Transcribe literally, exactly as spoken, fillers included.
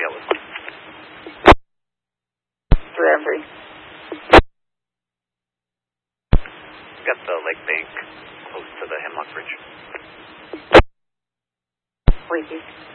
Scale with one. Three on three. Got the lake bank close to the Hemlock Bridge. Wait,